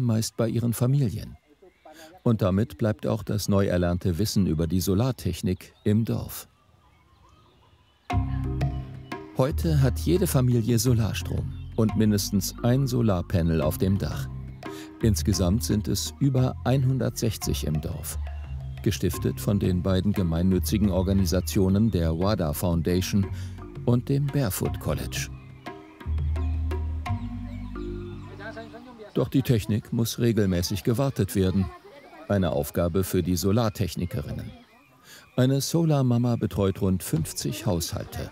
meist bei ihren Familien. Und damit bleibt auch das neu erlernte Wissen über die Solartechnik im Dorf. Heute hat jede Familie Solarstrom und mindestens ein Solarpanel auf dem Dach. Insgesamt sind es über 160 im Dorf. Gestiftet von den beiden gemeinnützigen Organisationen der WADA Foundation und dem Barefoot College. Doch die Technik muss regelmäßig gewartet werden. Eine Aufgabe für die Solartechnikerinnen. Eine Solarmama betreut rund 50 Haushalte.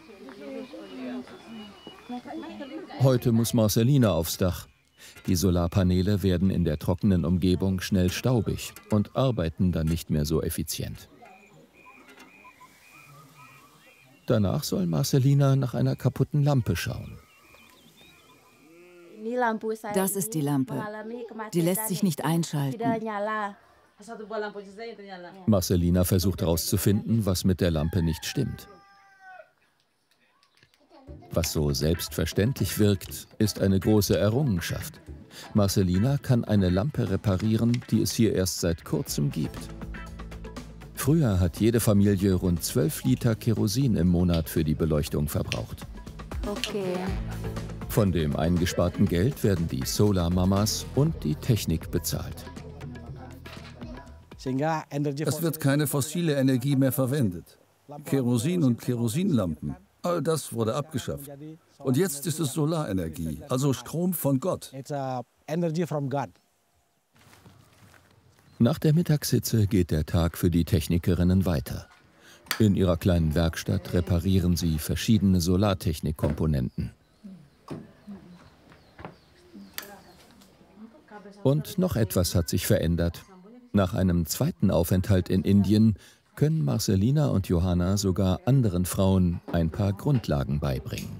Heute muss Marcelina aufs Dach. Die Solarpaneele werden in der trockenen Umgebung schnell staubig und arbeiten dann nicht mehr so effizient. Danach soll Marcelina nach einer kaputten Lampe schauen. Das ist die Lampe. Die lässt sich nicht einschalten. Marcelina versucht herauszufinden, was mit der Lampe nicht stimmt. Was so selbstverständlich wirkt, ist eine große Errungenschaft. Marcelina kann eine Lampe reparieren, die es hier erst seit kurzem gibt. Früher hat jede Familie rund 12 Liter Kerosin im Monat für die Beleuchtung verbraucht. Okay. Von dem eingesparten Geld werden die Solarmamas und die Technik bezahlt. Es wird keine fossile Energie mehr verwendet. Kerosin und Kerosinlampen, all das wurde abgeschafft. Und jetzt ist es Solarenergie, also Strom von Gott. Nach der Mittagshitze geht der Tag für die Technikerinnen weiter. In ihrer kleinen Werkstatt reparieren sie verschiedene Solartechnikkomponenten. Und noch etwas hat sich verändert. Nach einem zweiten Aufenthalt in Indien können Marcelina und Johanna sogar anderen Frauen ein paar Grundlagen beibringen.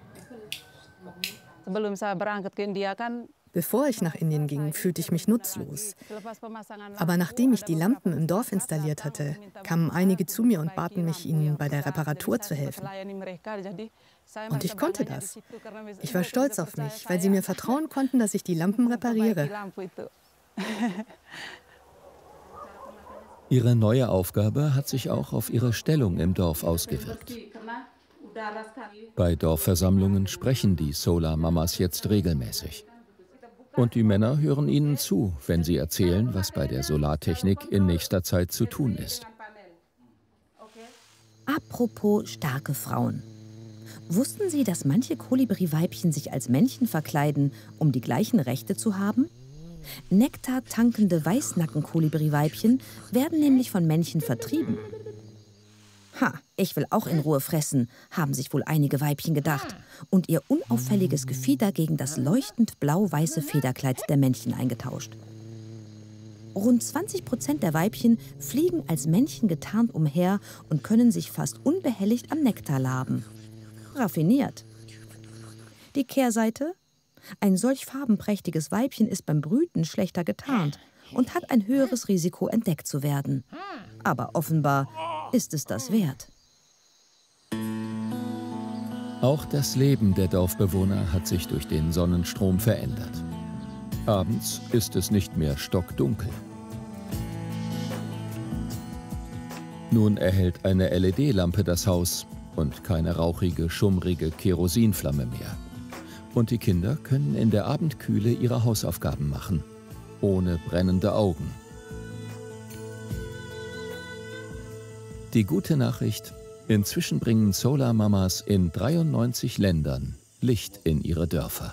Bevor ich nach Indien ging, fühlte ich mich nutzlos. Aber nachdem ich die Lampen im Dorf installiert hatte, kamen einige zu mir und baten mich, ihnen bei der Reparatur zu helfen. Und ich konnte das. Ich war stolz auf mich, weil sie mir vertrauen konnten, dass ich die Lampen repariere. Ihre neue Aufgabe hat sich auch auf ihre Stellung im Dorf ausgewirkt. Bei Dorfversammlungen sprechen die Solarmamas jetzt regelmäßig. Und die Männer hören ihnen zu, wenn sie erzählen, was bei der Solartechnik in nächster Zeit zu tun ist. Apropos starke Frauen. Wussten Sie, dass manche Kolibri-Weibchen sich als Männchen verkleiden, um die gleichen Rechte zu haben? Nektar-tankende Weißnacken-Kolibri-Weibchen werden nämlich von Männchen vertrieben. Ha, ich will auch in Ruhe fressen, haben sich wohl einige Weibchen gedacht und ihr unauffälliges Gefieder gegen das leuchtend blau-weiße Federkleid der Männchen eingetauscht. Rund 20% der Weibchen fliegen als Männchen getarnt umher und können sich fast unbehelligt am Nektar laben. Raffiniert. Die Kehrseite? Ein solch farbenprächtiges Weibchen ist beim Brüten schlechter getarnt und hat ein höheres Risiko, entdeckt zu werden. Aber offenbar ist es das wert. Auch das Leben der Dorfbewohner hat sich durch den Sonnenstrom verändert. Abends ist es nicht mehr stockdunkel. Nun erhält eine LED-Lampe das Haus und keine rauchige, schummrige Kerosinflamme mehr. Und die Kinder können in der Abendkühle ihre Hausaufgaben machen, ohne brennende Augen. Die gute Nachricht: Inzwischen bringen Solarmamas in 93 Ländern Licht in ihre Dörfer.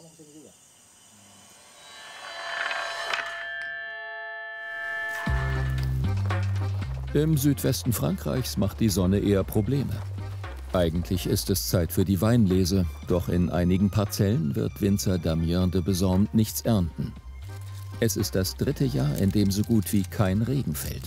Im Südwesten Frankreichs macht die Sonne eher Probleme. Eigentlich ist es Zeit für die Weinlese, doch in einigen Parzellen wird Winzer Damien de Besorme nichts ernten. Es ist das 3. Jahr, in dem so gut wie kein Regen fällt.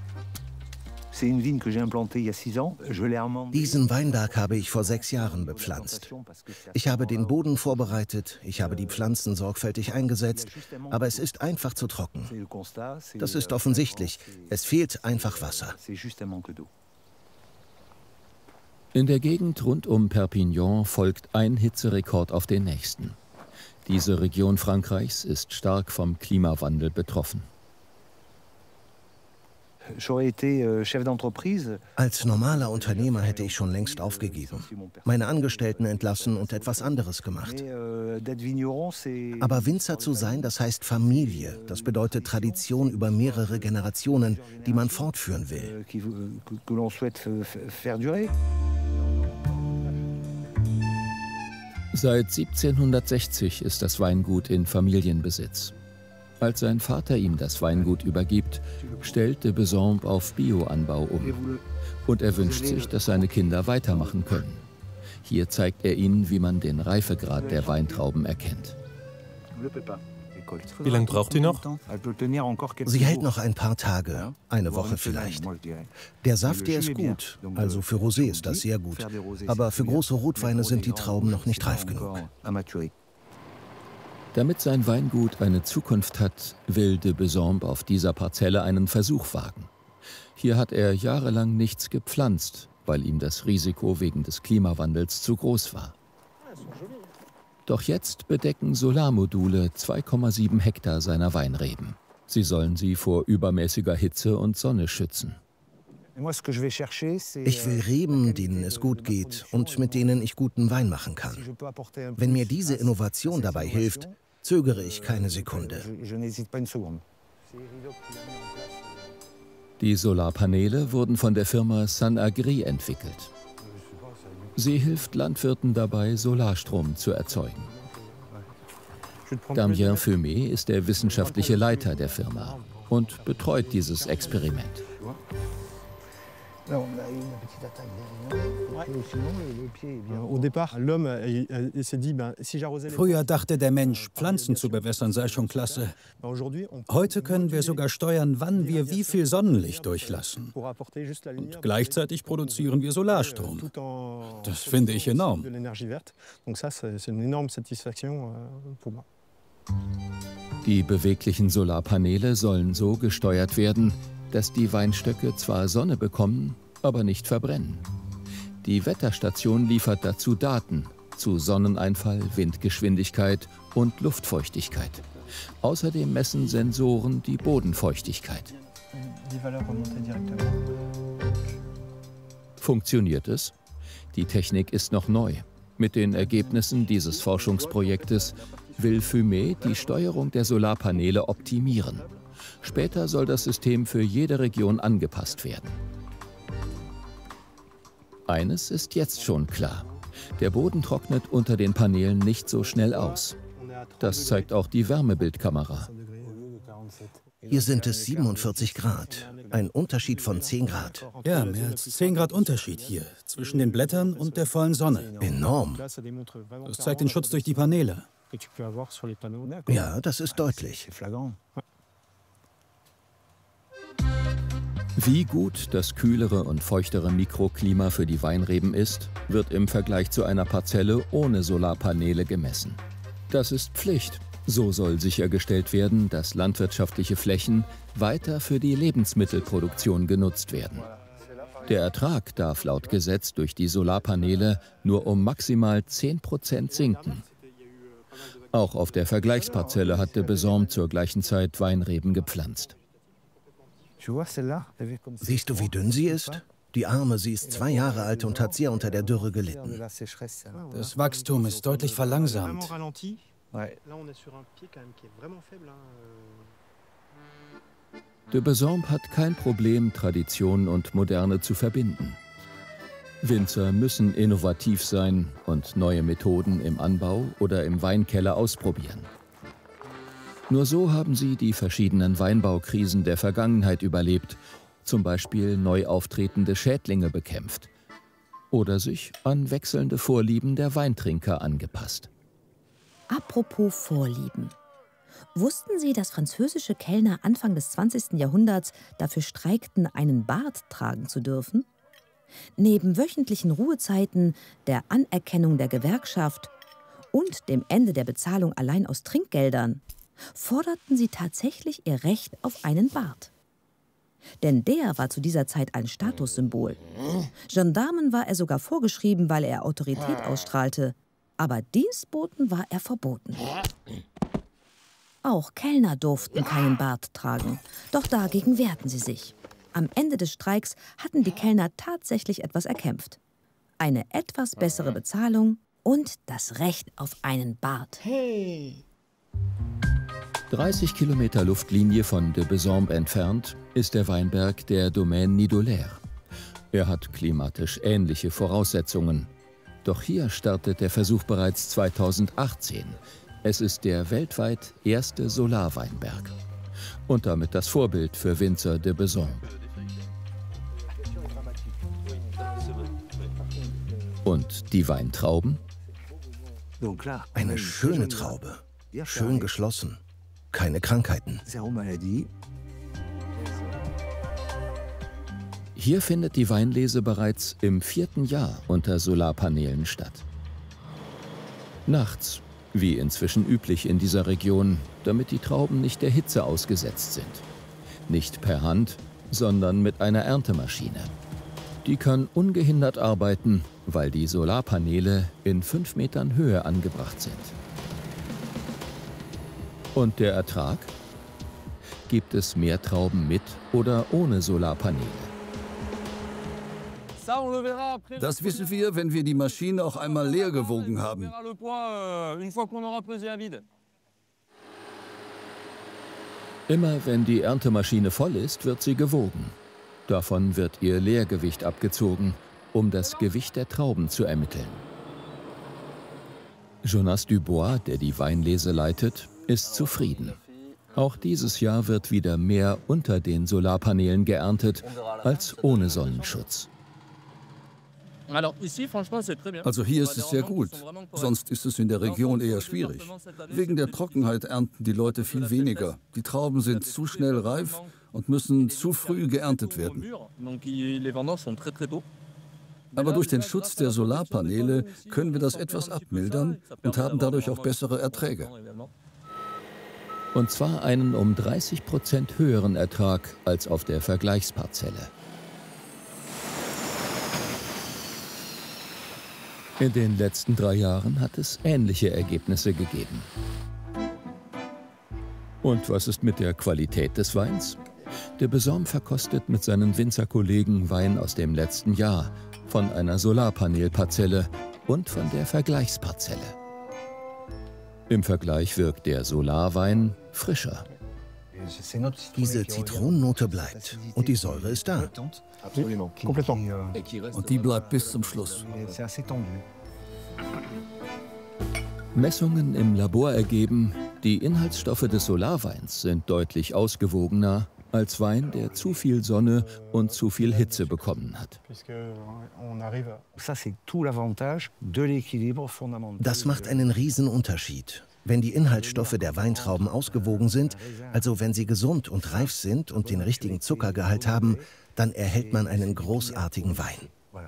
Diesen Weinberg habe ich vor 6 Jahren bepflanzt. Ich habe den Boden vorbereitet, ich habe die Pflanzen sorgfältig eingesetzt, aber es ist einfach zu trocken. Das ist offensichtlich, es fehlt einfach Wasser. In der Gegend rund um Perpignan folgt ein Hitzerekord auf den nächsten. Diese Region Frankreichs ist stark vom Klimawandel betroffen. Als normaler Unternehmer hätte ich schon längst aufgegeben, meine Angestellten entlassen und etwas anderes gemacht. Aber Winzer zu sein, das heißt Familie. Das bedeutet Tradition über mehrere Generationen, die man fortführen will. Seit 1760 ist das Weingut in Familienbesitz. Als sein Vater ihm das Weingut übergibt, stellt de Bezembre auf Bioanbau um. Und er wünscht sich, dass seine Kinder weitermachen können. Hier zeigt er ihnen, wie man den Reifegrad der Weintrauben erkennt. Wie lange braucht die noch? Sie hält noch ein paar Tage, eine Woche vielleicht. Der Saft, der ist gut, also für Rosé ist das sehr gut. Aber für große Rotweine sind die Trauben noch nicht reif genug. Damit sein Weingut eine Zukunft hat, will de Bezembre auf dieser Parzelle einen Versuch wagen. Hier hat er jahrelang nichts gepflanzt, weil ihm das Risiko wegen des Klimawandels zu groß war. Doch jetzt bedecken Solarmodule 2,7 Hektar seiner Weinreben. Sie sollen sie vor übermäßiger Hitze und Sonne schützen. Ich will Reben, denen es gut geht und mit denen ich guten Wein machen kann. Wenn mir diese Innovation dabei hilft, zögere ich keine Sekunde. Die Solarpaneele wurden von der Firma Sun'Agri entwickelt. Sie hilft Landwirten dabei, Solarstrom zu erzeugen. Damien Fumet ist der wissenschaftliche Leiter der Firma und betreut dieses Experiment. Früher dachte der Mensch, Pflanzen zu bewässern sei schon klasse. Heute können wir sogar steuern, wann wir wie viel Sonnenlicht durchlassen. Und gleichzeitig produzieren wir Solarstrom. Das finde ich enorm. Die beweglichen Solarpaneele sollen so gesteuert werden, dass die Weinstöcke zwar Sonne bekommen, aber nicht verbrennen. Die Wetterstation liefert dazu Daten zu Sonneneinfall, Windgeschwindigkeit und Luftfeuchtigkeit. Außerdem messen Sensoren die Bodenfeuchtigkeit. Funktioniert es? Die Technik ist noch neu. Mit den Ergebnissen dieses Forschungsprojektes will Fumet die Steuerung der Solarpaneele optimieren. Später soll das System für jede Region angepasst werden. Eines ist jetzt schon klar. Der Boden trocknet unter den Paneelen nicht so schnell aus. Das zeigt auch die Wärmebildkamera. Hier sind es 47 Grad. Ein Unterschied von 10 Grad. Ja, mehr als 10 Grad Unterschied hier zwischen den Blättern und der vollen Sonne. Enorm. Das zeigt den Schutz durch die Paneele. Ja, das ist deutlich. Wie gut das kühlere und feuchtere Mikroklima für die Weinreben ist, wird im Vergleich zu einer Parzelle ohne Solarpaneele gemessen. Das ist Pflicht. So soll sichergestellt werden, dass landwirtschaftliche Flächen weiter für die Lebensmittelproduktion genutzt werden. Der Ertrag darf laut Gesetz durch die Solarpaneele nur um maximal 10% sinken. Auch auf der Vergleichsparzelle hat de Bezembre zur gleichen Zeit Weinreben gepflanzt. Siehst du, wie dünn sie ist? Die Arme, sie ist 2 Jahre alt und hat sehr unter der Dürre gelitten. Das Wachstum ist deutlich verlangsamt. De Bezembre hat kein Problem, Tradition und Moderne zu verbinden. Winzer müssen innovativ sein und neue Methoden im Anbau oder im Weinkeller ausprobieren. Nur so haben sie die verschiedenen Weinbaukrisen der Vergangenheit überlebt, zum Beispiel neu auftretende Schädlinge bekämpft oder sich an wechselnde Vorlieben der Weintrinker angepasst. Apropos Vorlieben. Wussten Sie, dass französische Kellner Anfang des 20. Jahrhunderts dafür streikten, einen Bart tragen zu dürfen? Neben wöchentlichen Ruhezeiten, der Anerkennung der Gewerkschaft und dem Ende der Bezahlung allein aus Trinkgeldern forderten sie tatsächlich ihr Recht auf einen Bart. Denn der war zu dieser Zeit ein Statussymbol. Gendarmen war er sogar vorgeschrieben, weil er Autorität ausstrahlte. Aber Dienstboten war er verboten. Auch Kellner durften keinen Bart tragen, doch dagegen wehrten sie sich. Am Ende des Streiks hatten die Kellner tatsächlich etwas erkämpft. Eine etwas bessere Bezahlung und das Recht auf einen Bart. 30 Kilometer Luftlinie von de Bezembre entfernt ist der Weinberg der Domaine Nidolaire. Er hat klimatisch ähnliche Voraussetzungen. Doch hier startet der Versuch bereits 2018. Es ist der weltweit erste Solarweinberg. Und damit das Vorbild für Winzer de Bezembre. Und die Weintrauben? Eine schöne Traube, schön geschlossen, keine Krankheiten. Hier findet die Weinlese bereits im 4. Jahr unter Solarpanelen statt. Nachts, wie inzwischen üblich in dieser Region, damit die Trauben nicht der Hitze ausgesetzt sind. Nicht per Hand, sondern mit einer Erntemaschine. Die kann ungehindert arbeiten, weil die Solarpaneele in 5 Metern Höhe angebracht sind. Und der Ertrag? Gibt es mehr Trauben mit oder ohne Solarpaneele? Das wissen wir, wenn wir die Maschine auch einmal leer gewogen haben. Immer wenn die Erntemaschine voll ist, wird sie gewogen. Davon wird ihr Leergewicht abgezogen, um das Gewicht der Trauben zu ermitteln. Jonas Dubois, der die Weinlese leitet, ist zufrieden. Auch dieses Jahr wird wieder mehr unter den Solarpanelen geerntet als ohne Sonnenschutz. Also hier ist es sehr gut, sonst ist es in der Region eher schwierig. Wegen der Trockenheit ernten die Leute viel weniger. Die Trauben sind zu schnell reif und müssen zu früh geerntet werden. Aber durch den Schutz der Solarpaneele können wir das etwas abmildern und haben dadurch auch bessere Erträge. Und zwar einen um 30% höheren Ertrag als auf der Vergleichsparzelle. In den letzten 3 Jahren hat es ähnliche Ergebnisse gegeben. Und was ist mit der Qualität des Weins? De Bezembre verkostet mit seinen Winzerkollegen Wein aus dem letzten Jahr, von einer Solarpanelparzelle und von der Vergleichsparzelle. Im Vergleich wirkt der Solarwein frischer. Diese Zitronennote bleibt und die Säure ist da. Und die bleibt bis zum Schluss. Messungen im Labor ergeben, die Inhaltsstoffe des Solarweins sind deutlich ausgewogener als Wein, der zu viel Sonne und zu viel Hitze bekommen hat. Das macht einen Riesenunterschied. Wenn die Inhaltsstoffe der Weintrauben ausgewogen sind, also wenn sie gesund und reif sind und den richtigen Zuckergehalt haben, dann erhält man einen großartigen Wein.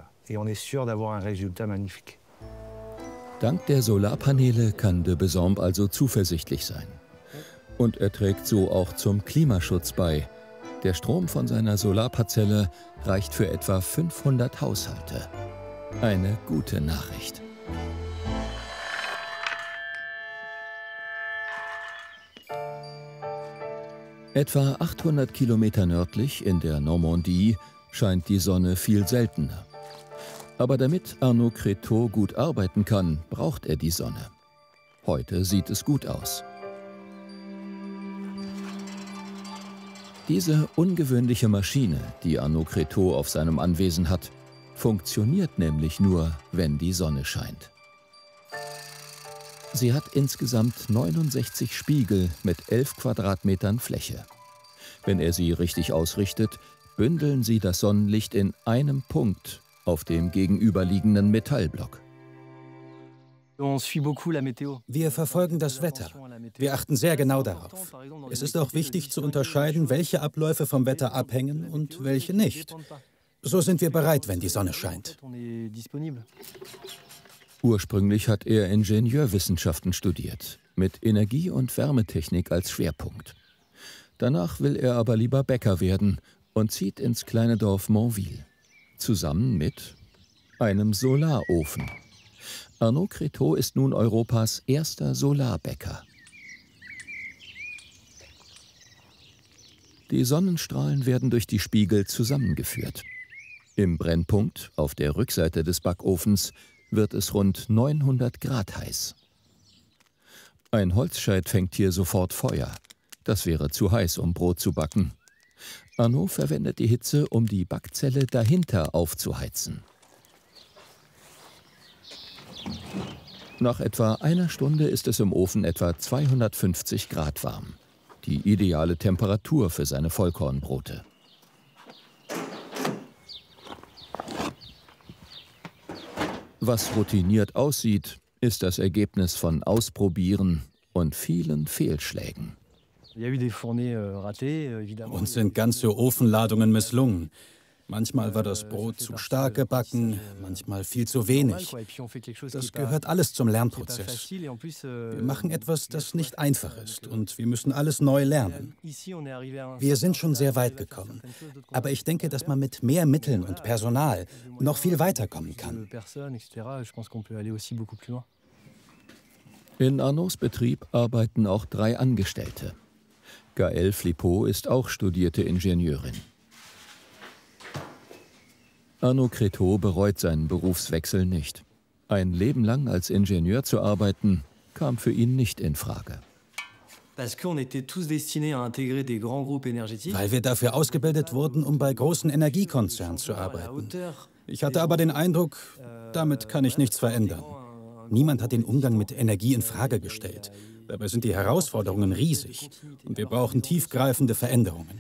Dank der Solarpaneele kann de Bezembre also zuversichtlich sein. Und er trägt so auch zum Klimaschutz bei. Der Strom von seiner Solarparzelle reicht für etwa 500 Haushalte. Eine gute Nachricht. Etwa 800 Kilometer nördlich in der Normandie scheint die Sonne viel seltener. Aber damit Arnaud Créteau gut arbeiten kann, braucht er die Sonne. Heute sieht es gut aus. Diese ungewöhnliche Maschine, die Arnaud Créteau auf seinem Anwesen hat, funktioniert nämlich nur, wenn die Sonne scheint. Sie hat insgesamt 69 Spiegel mit 11 Quadratmetern Fläche. Wenn er sie richtig ausrichtet, bündeln sie das Sonnenlicht in einem Punkt auf dem gegenüberliegenden Metallblock. Wir verfolgen das Wetter. Wir achten sehr genau darauf. Es ist auch wichtig zu unterscheiden, welche Abläufe vom Wetter abhängen und welche nicht. So sind wir bereit, wenn die Sonne scheint. Ursprünglich hat er Ingenieurwissenschaften studiert, mit Energie- und Wärmetechnik als Schwerpunkt. Danach will er aber lieber Bäcker werden und zieht ins kleine Dorf Montville. Zusammen mit einem Solarofen. Arnaud Créteau ist nun Europas erster Solarbäcker. Die Sonnenstrahlen werden durch die Spiegel zusammengeführt. Im Brennpunkt, auf der Rückseite des Backofens, wird es rund 900 Grad heiß. Ein Holzscheit fängt hier sofort Feuer. Das wäre zu heiß, um Brot zu backen. Arnaud verwendet die Hitze, um die Backzelle dahinter aufzuheizen. Nach etwa einer Stunde ist es im Ofen etwa 250 Grad warm. Die ideale Temperatur für seine Vollkornbrote. Was routiniert aussieht, ist das Ergebnis von Ausprobieren und vielen Fehlschlägen. Uns sind ganze Ofenladungen misslungen. Manchmal war das Brot zu stark gebacken, manchmal viel zu wenig. Das gehört alles zum Lernprozess. Wir machen etwas, das nicht einfach ist, und wir müssen alles neu lernen. Wir sind schon sehr weit gekommen. Aber ich denke, dass man mit mehr Mitteln und Personal noch viel weiterkommen kann. In Arnauds Betrieb arbeiten auch 3 Angestellte. Gaëlle Flipot ist auch studierte Ingenieurin. Arnaud Créteau bereut seinen Berufswechsel nicht. Ein Leben lang als Ingenieur zu arbeiten, kam für ihn nicht in Frage. Weil wir dafür ausgebildet wurden, um bei großen Energiekonzernen zu arbeiten. Ich hatte aber den Eindruck, damit kann ich nichts verändern. Niemand hat den Umgang mit Energie in Frage gestellt. Dabei sind die Herausforderungen riesig und wir brauchen tiefgreifende Veränderungen.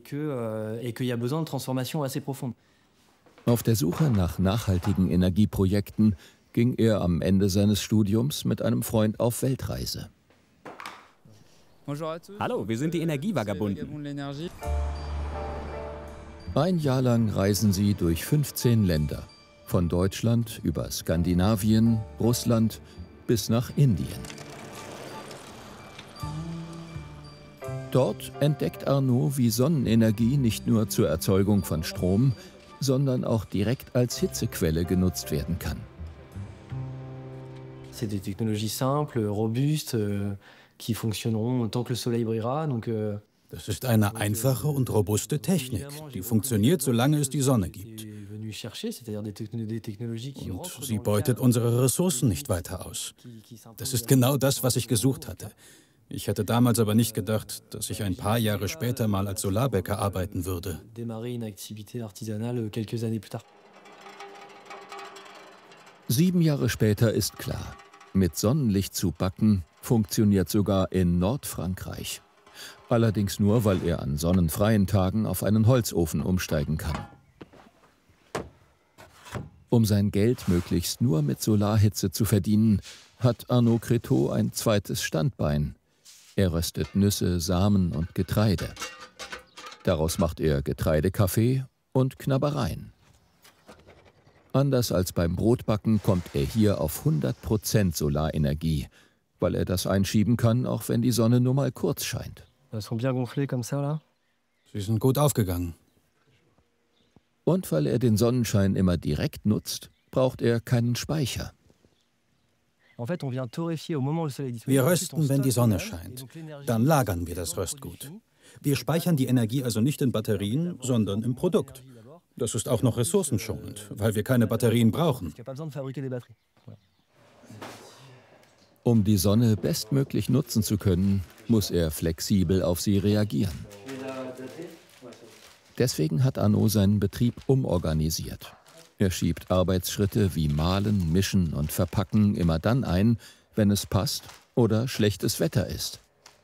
Auf der Suche nach nachhaltigen Energieprojekten ging er am Ende seines Studiums mit einem Freund auf Weltreise. Hallo, wir sind die Energievagabunden. Ein Jahr lang reisen sie durch 15 Länder. Von Deutschland über Skandinavien, Russland bis nach Indien. Dort entdeckt Arnaud, wie Sonnenenergie nicht nur zur Erzeugung von Strom, sondern auch direkt als Hitzequelle genutzt werden kann. C'est des technologies simples, robustes, qui fonctionneront tant que le soleil brillera. Das ist eine einfache und robuste Technik, die funktioniert, solange es die Sonne gibt. Und sie beutet unsere Ressourcen nicht weiter aus. Das ist genau das, was ich gesucht hatte. Ich hätte damals aber nicht gedacht, dass ich ein paar Jahre später mal als Solarbäcker arbeiten würde. 7 Jahre später ist klar, mit Sonnenlicht zu backen funktioniert sogar in Nordfrankreich. Allerdings nur, weil er an sonnenfreien Tagen auf einen Holzofen umsteigen kann. Um sein Geld möglichst nur mit Solarhitze zu verdienen, hat Arnaud Créteau ein zweites Standbein. Er röstet Nüsse, Samen und Getreide. Daraus macht er Getreidekaffee und Knabbereien. Anders als beim Brotbacken kommt er hier auf 100% Solarenergie, weil er das einschieben kann, auch wenn die Sonne nur mal kurz scheint. Sie sind gut aufgegangen. Und weil er den Sonnenschein immer direkt nutzt, braucht er keinen Speicher. Wir rösten, wenn die Sonne scheint. Dann lagern wir das Röstgut. Wir speichern die Energie also nicht in Batterien, sondern im Produkt. Das ist auch noch ressourcenschonend, weil wir keine Batterien brauchen. Um die Sonne bestmöglich nutzen zu können, muss er flexibel auf sie reagieren. Deswegen hat Arnaud seinen Betrieb umorganisiert. Er schiebt Arbeitsschritte wie Mahlen, Mischen und Verpacken immer dann ein, wenn es passt oder schlechtes Wetter ist.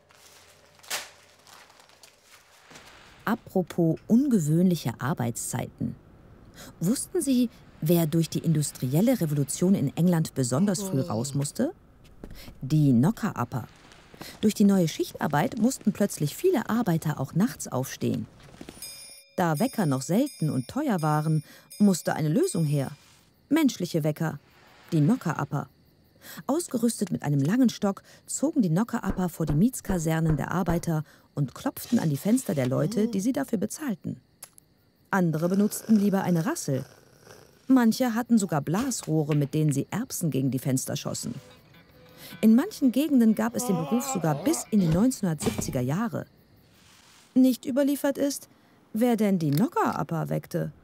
Apropos ungewöhnliche Arbeitszeiten. Wussten Sie, wer durch die industrielle Revolution in England besonders früh raus musste? Die Knocker-Upper. Durch die neue Schichtarbeit mussten plötzlich viele Arbeiter auch nachts aufstehen. Da Wecker noch selten und teuer waren, musste eine Lösung her. Menschliche Wecker, die Knocker-Upper. Ausgerüstet mit einem langen Stock zogen die Knocker-Upper vor die Mietskasernen der Arbeiter und klopften an die Fenster der Leute, die sie dafür bezahlten. Andere benutzten lieber eine Rassel. Manche hatten sogar Blasrohre, mit denen sie Erbsen gegen die Fenster schossen. In manchen Gegenden gab es den Beruf sogar bis in die 1970er Jahre. Nicht überliefert ist, wer denn die Nocker-Upper weckte.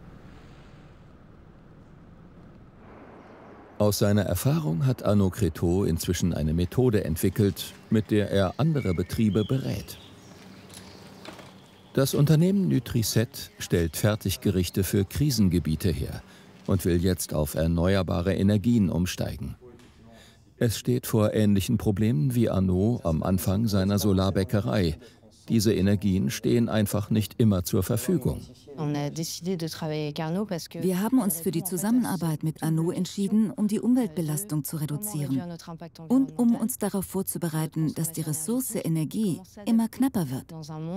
Aus seiner Erfahrung hat Arnaud Créteau inzwischen eine Methode entwickelt, mit der er andere Betriebe berät. Das Unternehmen Nutri-Sat stellt Fertiggerichte für Krisengebiete her und will jetzt auf erneuerbare Energien umsteigen. Es steht vor ähnlichen Problemen wie Arnaud am Anfang seiner Solarbäckerei. Diese Energien stehen einfach nicht immer zur Verfügung. Wir haben uns für die Zusammenarbeit mit Arnaud entschieden, um die Umweltbelastung zu reduzieren und um uns darauf vorzubereiten, dass die Ressource Energie immer knapper wird.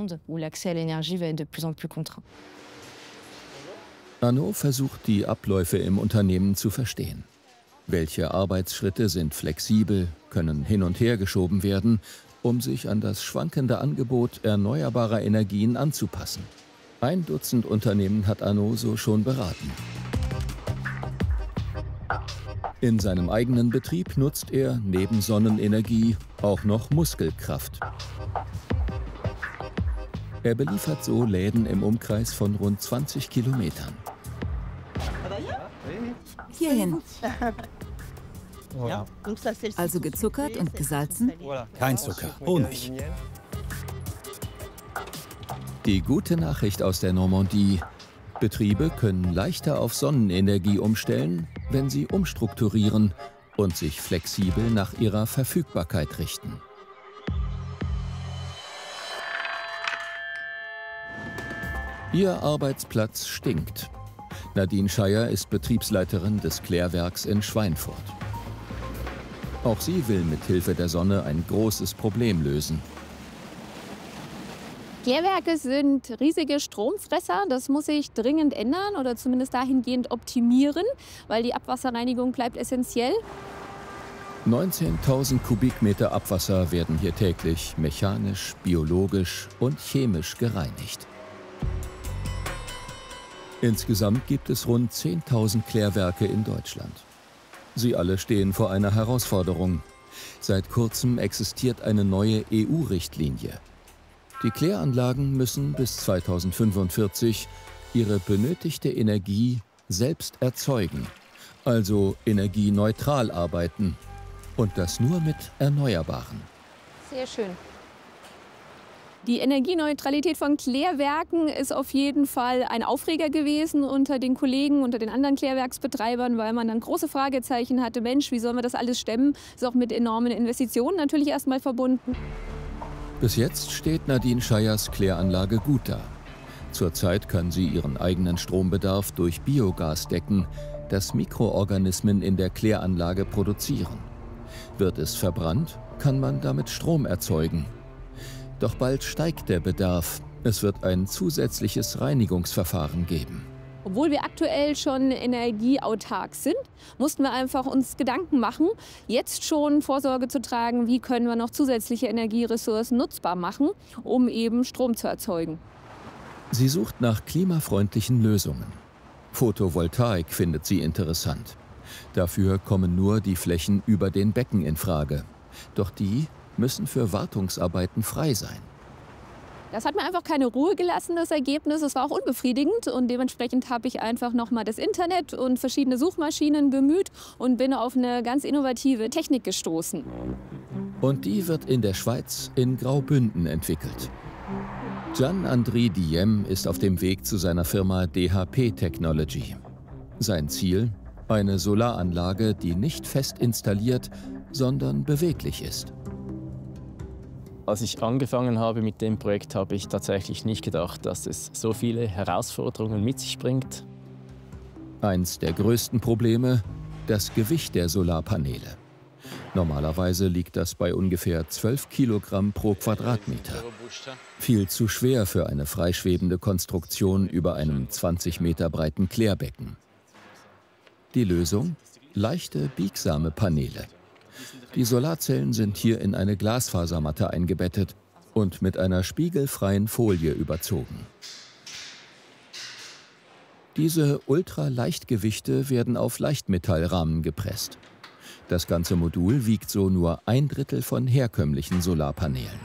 Arnaud versucht, die Abläufe im Unternehmen zu verstehen. Welche Arbeitsschritte sind flexibel, können hin und her geschoben werden, um sich an das schwankende Angebot erneuerbarer Energien anzupassen. 1 Dutzend Unternehmen hat Arnaud so schon beraten. In seinem eigenen Betrieb nutzt er neben Sonnenenergie auch noch Muskelkraft. Er beliefert so Läden im Umkreis von rund 20 Kilometern. Hierhin. Also gezuckert und gesalzen? Kein Zucker, Honig. Die gute Nachricht aus der Normandie: Betriebe können leichter auf Sonnenenergie umstellen, wenn sie umstrukturieren und sich flexibel nach ihrer Verfügbarkeit richten. Ihr Arbeitsplatz stinkt. Nadine Scheier ist Betriebsleiterin des Klärwerks in Schweinfurt. Auch sie will mit Hilfe der Sonne ein großes Problem lösen. Klärwerke sind riesige Stromfresser. Das muss sich dringend ändern oder zumindest dahingehend optimieren, weil die Abwasserreinigung bleibt essentiell. 19.000 Kubikmeter Abwasser werden hier täglich mechanisch, biologisch und chemisch gereinigt. Insgesamt gibt es rund 10.000 Klärwerke in Deutschland. Sie alle stehen vor einer Herausforderung. Seit kurzem existiert eine neue EU-Richtlinie. Die Kläranlagen müssen bis 2045 ihre benötigte Energie selbst erzeugen, also energieneutral arbeiten, und das nur mit Erneuerbaren. Sehr schön. Die Energieneutralität von Klärwerken ist auf jeden Fall ein Aufreger gewesen unter den Kollegen, unter den anderen Klärwerksbetreibern, weil man dann große Fragezeichen hatte. Mensch, wie sollen wir das alles stemmen? Ist auch mit enormen Investitionen natürlich erstmal verbunden. Bis jetzt steht Nadine Scheiers Kläranlage gut da. Zurzeit kann sie ihren eigenen Strombedarf durch Biogas decken, das Mikroorganismen in der Kläranlage produzieren. Wird es verbrannt, kann man damit Strom erzeugen. Doch bald steigt der Bedarf. Es wird ein zusätzliches Reinigungsverfahren geben. Obwohl wir aktuell schon energieautark sind, mussten wir einfach uns Gedanken machen, jetzt schon Vorsorge zu tragen, wie können wir noch zusätzliche Energieressourcen nutzbar machen, um eben Strom zu erzeugen. Sie sucht nach klimafreundlichen Lösungen. Photovoltaik findet sie interessant. Dafür kommen nur die Flächen über den Becken in Frage. Doch die müssen für Wartungsarbeiten frei sein. Das hat mir einfach keine Ruhe gelassen, das Ergebnis. Es war auch unbefriedigend und dementsprechend habe ich einfach nochmal das Internet und verschiedene Suchmaschinen bemüht und bin auf eine ganz innovative Technik gestoßen. Und die wird in der Schweiz in Graubünden entwickelt. Gian-André Diem ist auf dem Weg zu seiner Firma DHP Technology. Sein Ziel? Eine Solaranlage, die nicht fest installiert, sondern beweglich ist. Als ich angefangen habe mit dem Projekt, habe ich tatsächlich nicht gedacht, dass es so viele Herausforderungen mit sich bringt. Eins der größten Probleme: das Gewicht der Solarpaneele. Normalerweise liegt das bei ungefähr 12 Kilogramm pro Quadratmeter. Viel zu schwer für eine freischwebende Konstruktion über einem 20 Meter breiten Klärbecken. Die Lösung? Leichte, biegsame Paneele. Die Solarzellen sind hier in eine Glasfasermatte eingebettet und mit einer spiegelfreien Folie überzogen. Diese Ultraleichtgewichte werden auf Leichtmetallrahmen gepresst. Das ganze Modul wiegt so nur 1/3 von herkömmlichen Solarpanelen.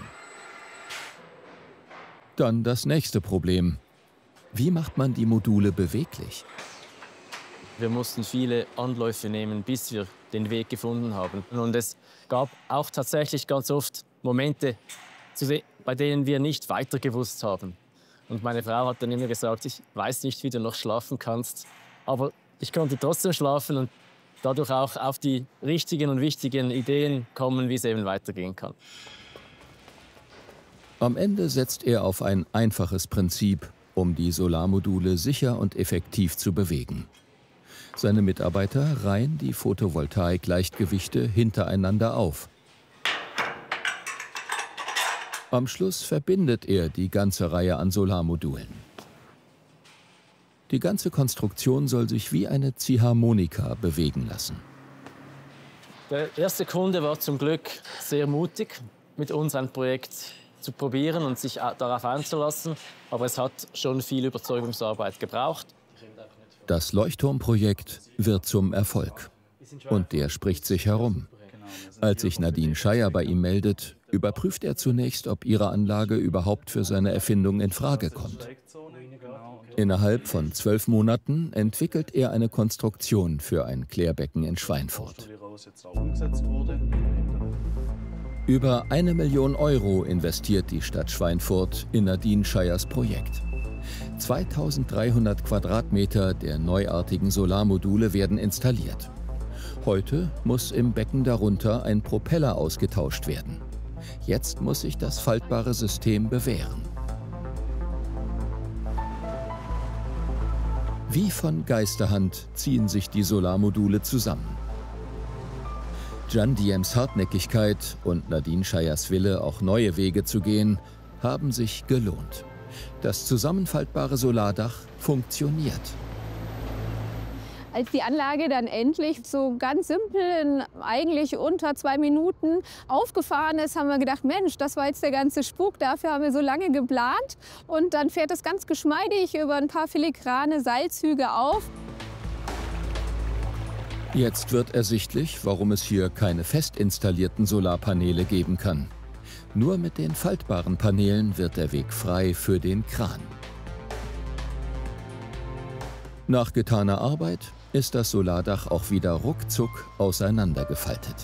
Dann das nächste Problem. Wie macht man die Module beweglich? Wir mussten viele Anläufe nehmen, bis wir den Weg gefunden haben. Und es gab auch tatsächlich ganz oft Momente, bei denen wir nicht weiter gewusst haben. Und meine Frau hat dann immer gesagt, ich weiß nicht, wie du noch schlafen kannst. Aber ich konnte trotzdem schlafen und dadurch auch auf die richtigen und wichtigen Ideen kommen, wie es eben weitergehen kann. Am Ende setzt er auf ein einfaches Prinzip, um die Solarmodule sicher und effektiv zu bewegen. Seine Mitarbeiter reihen die Photovoltaik-Leichtgewichte hintereinander auf. Am Schluss verbindet er die ganze Reihe an Solarmodulen. Die ganze Konstruktion soll sich wie eine Ziehharmonika bewegen lassen. Der erste Kunde war zum Glück sehr mutig, mit uns ein Projekt zu probieren und sich darauf einzulassen. Aber es hat schon viel Überzeugungsarbeit gebraucht. Das Leuchtturmprojekt wird zum Erfolg. Und der spricht sich herum. Als sich Nadine Scheier bei ihm meldet, überprüft er zunächst, ob ihre Anlage überhaupt für seine Erfindung in Frage kommt. Innerhalb von 12 Monaten entwickelt er eine Konstruktion für ein Klärbecken in Schweinfurt. Über 1 Million Euro investiert die Stadt Schweinfurt in Nadine Scheiers Projekt. 2300 Quadratmeter der neuartigen Solarmodule werden installiert. Heute muss im Becken darunter ein Propeller ausgetauscht werden. Jetzt muss sich das faltbare System bewähren. Wie von Geisterhand ziehen sich die Solarmodule zusammen. Can Diems Hartnäckigkeit und Nadine Scheiers Wille, auch neue Wege zu gehen, haben sich gelohnt. Das zusammenfaltbare Solardach funktioniert. Als die Anlage dann endlich so ganz simpel, eigentlich unter 2 Minuten aufgefahren ist, haben wir gedacht, Mensch, das war jetzt der ganze Spuk, dafür haben wir so lange geplant. Und dann fährt es ganz geschmeidig über ein paar filigrane Seilzüge auf. Jetzt wird ersichtlich, warum es hier keine fest installierten Solarpaneele geben kann. Nur mit den faltbaren Paneelen wird der Weg frei für den Kran. Nach getaner Arbeit ist das Solardach auch wieder ruckzuck auseinandergefaltet.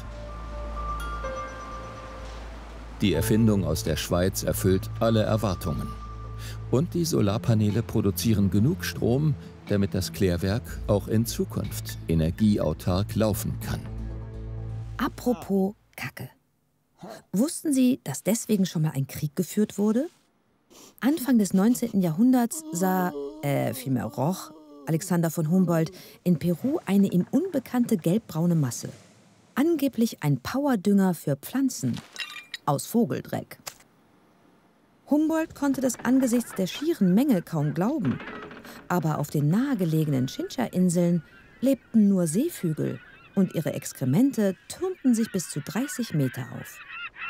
Die Erfindung aus der Schweiz erfüllt alle Erwartungen. Und die Solarpaneele produzieren genug Strom, damit das Klärwerk auch in Zukunft energieautark laufen kann. Apropos Kacke. Wussten Sie, dass deswegen schon mal ein Krieg geführt wurde? Anfang des 19. Jahrhunderts roch Alexander von Humboldt in Peru eine ihm unbekannte gelbbraune Masse. Angeblich ein Powerdünger für Pflanzen aus Vogeldreck. Humboldt konnte das angesichts der schieren Menge kaum glauben. Aber auf den nahegelegenen Chincha-Inseln lebten nur Seevögel und ihre Exkremente türmten sich bis zu 30 Meter auf.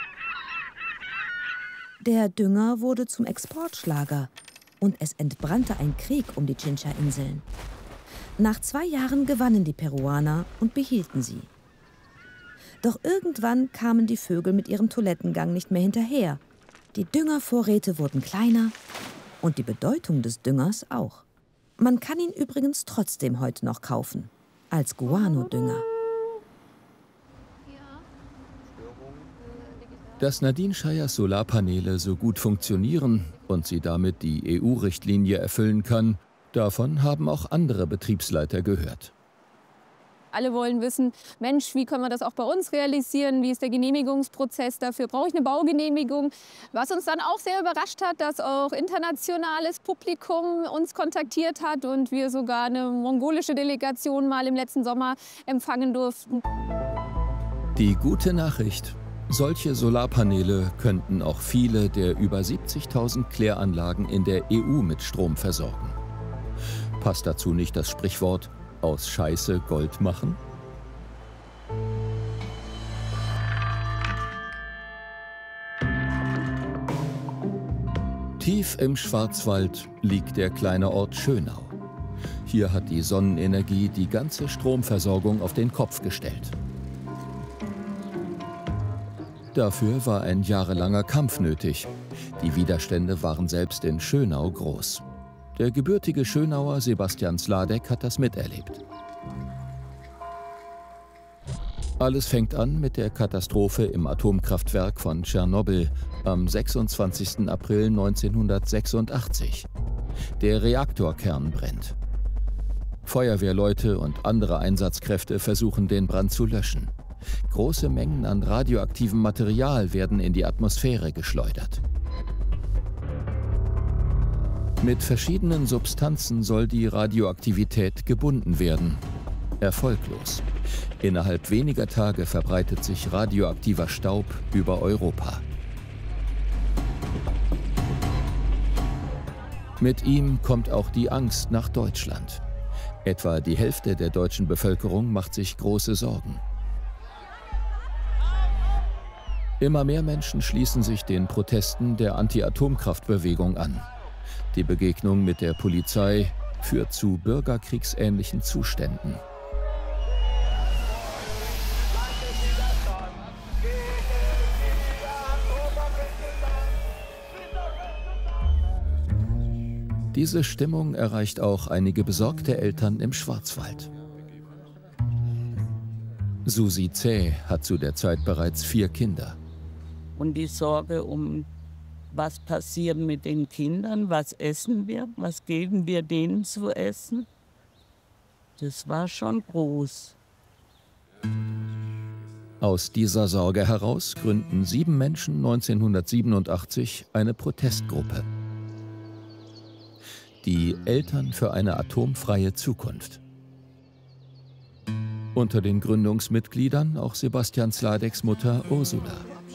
Der Dünger wurde zum Exportschlager und es entbrannte ein Krieg um die Chincha-Inseln. Nach 2 Jahren gewannen die Peruaner und behielten sie. Doch irgendwann kamen die Vögel mit ihrem Toilettengang nicht mehr hinterher. Die Düngervorräte wurden kleiner und die Bedeutung des Düngers auch. Man kann ihn übrigens trotzdem heute noch kaufen, als Guano-Dünger. Dass Nadine Scheiers Solarpaneele so gut funktionieren und sie damit die EU-Richtlinie erfüllen kann, davon haben auch andere Betriebsleiter gehört. Alle wollen wissen, Mensch, wie können wir das auch bei uns realisieren? Wie ist der Genehmigungsprozess dafür? Brauche ich eine Baugenehmigung? Was uns dann auch sehr überrascht hat, dass auch internationales Publikum uns kontaktiert hat und wir sogar eine mongolische Delegation mal im letzten Sommer empfangen durften. Die gute Nachricht: Solche Solarpaneele könnten auch viele der über 70.000 Kläranlagen in der EU mit Strom versorgen. Passt dazu nicht das Sprichwort „Aus Scheiße Gold machen"? Tief im Schwarzwald liegt der kleine Ort Schönau. Hier hat die Sonnenenergie die ganze Stromversorgung auf den Kopf gestellt. Dafür war ein jahrelanger Kampf nötig. Die Widerstände waren selbst in Schönau groß. Der gebürtige Schönauer Sebastian Sladek hat das miterlebt. Alles fängt an mit der Katastrophe im Atomkraftwerk von Tschernobyl am 26. April 1986. Der Reaktorkern brennt. Feuerwehrleute und andere Einsatzkräfte versuchen, den Brand zu löschen. Große Mengen an radioaktivem Material werden in die Atmosphäre geschleudert. Mit verschiedenen Substanzen soll die Radioaktivität gebunden werden. Erfolglos. Innerhalb weniger Tage verbreitet sich radioaktiver Staub über Europa. Mit ihm kommt auch die Angst nach Deutschland. Etwa die Hälfte der deutschen Bevölkerung macht sich große Sorgen. Immer mehr Menschen schließen sich den Protesten der Anti-Atomkraftbewegung an. Die Begegnung mit der Polizei führt zu bürgerkriegsähnlichen Zuständen. Diese Stimmung erreicht auch einige besorgte Eltern im Schwarzwald. Susi Zäh hat zu der Zeit bereits 4 Kinder. Und die Sorge um, was passiert mit den Kindern, was essen wir, was geben wir denen zu essen, das war schon groß. Aus dieser Sorge heraus gründen 7 Menschen 1987 eine Protestgruppe. Die Eltern für eine atomfreie Zukunft. Unter den Gründungsmitgliedern auch Sebastian Sladeks Mutter Ursula.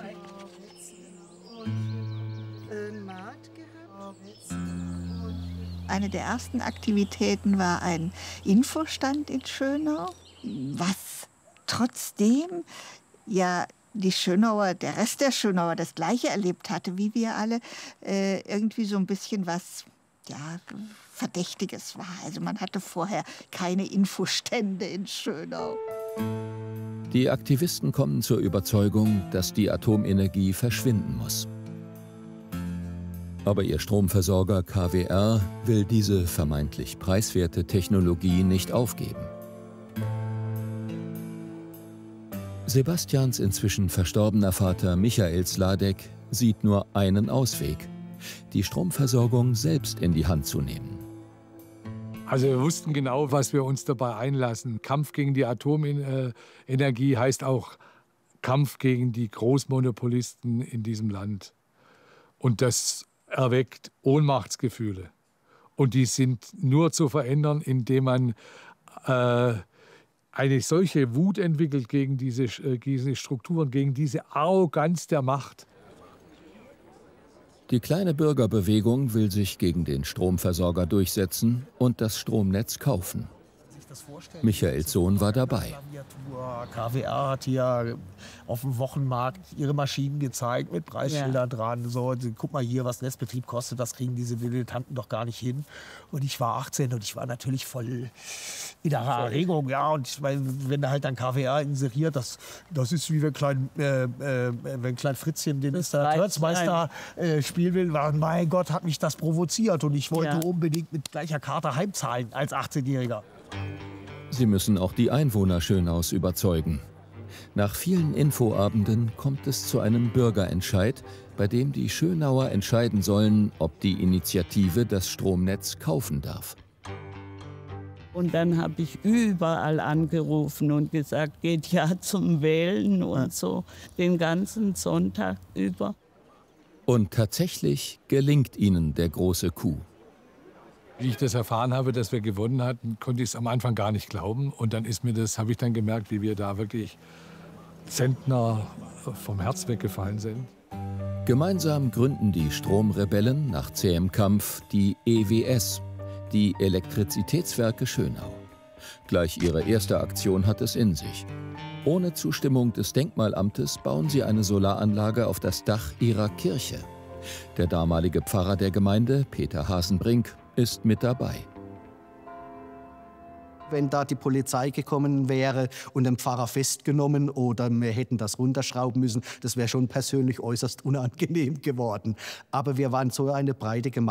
Eine der ersten Aktivitäten war ein Infostand in Schönau, was trotzdem ja der Rest der Schönauer das Gleiche erlebt hatte, wie wir alle, irgendwie so ein bisschen was Verdächtiges war. Also man hatte vorher keine Infostände in Schönau. Die Aktivisten kommen zur Überzeugung, dass die Atomenergie verschwinden muss. Aber ihr Stromversorger KWR will diese vermeintlich preiswerte Technologie nicht aufgeben. Sebastians inzwischen verstorbener Vater Michael Sladek sieht nur einen Ausweg: die Stromversorgung selbst in die Hand zu nehmen. Also wir wussten genau, was wir uns dabei einlassen. Kampf gegen die Atomenergie heißt auch Kampf gegen die Großmonopolisten in diesem Land. Und das erweckt Ohnmachtsgefühle. Und die sind nur zu verändern, indem man eine solche Wut entwickelt gegen diese Strukturen, gegen diese Arroganz der Macht. Die kleine Bürgerbewegung will sich gegen den Stromversorger durchsetzen und das Stromnetz kaufen. Michaels Sohn war dabei. KWR hat hier auf dem Wochenmarkt ihre Maschinen gezeigt mit Preisschildern dran. So, guck mal hier, was Netzbetrieb kostet, das kriegen diese Dilettanten doch gar nicht hin. Und ich war 18 und ich war natürlich voll innerer Erregung. Ja, und ich meine, wenn da halt dann KWR inseriert, das ist wie wenn Klein Fritzchen den Installateurmeister spielen will. Mein Gott, hat mich das provoziert und ich wollte unbedingt mit gleicher Karte heimzahlen als 18-Jähriger. Sie müssen auch die Einwohner Schönaus überzeugen. Nach vielen Infoabenden kommt es zu einem Bürgerentscheid, bei dem die Schönauer entscheiden sollen, ob die Initiative das Stromnetz kaufen darf. Und dann habe ich überall angerufen und gesagt, geht ja zum Wählen und so, den ganzen Sonntag über. Und tatsächlich gelingt ihnen der große Coup. Wie ich das erfahren habe, dass wir gewonnen hatten, konnte ich es am Anfang gar nicht glauben. Und dann habe ich dann gemerkt, wie wir da wirklich Zentner vom Herz weggefallen sind. Gemeinsam gründen die Stromrebellen nach zähem Kampf die EWS, die Elektrizitätswerke Schönau. Gleich ihre erste Aktion hat es in sich. Ohne Zustimmung des Denkmalamtes bauen sie eine Solaranlage auf das Dach ihrer Kirche. Der damalige Pfarrer der Gemeinde, Peter Hasenbrink, ist mit dabei. Wenn da die Polizei gekommen wäre und den Pfarrer festgenommen oder wir hätten das runterschrauben müssen, das wäre schon persönlich äußerst unangenehm geworden. Aber wir waren so eine breite Gemeinde.